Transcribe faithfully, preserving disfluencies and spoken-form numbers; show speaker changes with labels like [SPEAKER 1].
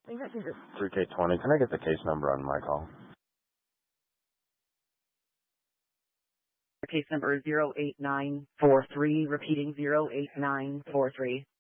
[SPEAKER 1] think I can get three K twenty. Can I get the case number on my call?
[SPEAKER 2] Case number zero eight nine four three, repeating zero eight nine four three.